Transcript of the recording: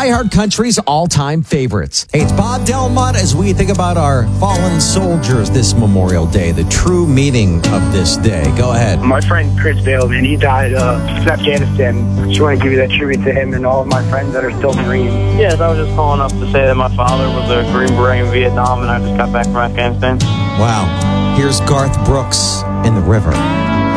iHeart Country's all-time favorites. Hey, it's Bob Delmont as we think about our fallen soldiers this Memorial Day, the true meaning of this day. Go ahead. My friend Chris Bale, man, he died in Afghanistan. Just want to give you that tribute to him and all of my friends that are still Marines. Yes, I was just calling up to say that my father was a Green Beret in Vietnam, and I just got back from Afghanistan. Wow. Here's Garth Brooks in the river.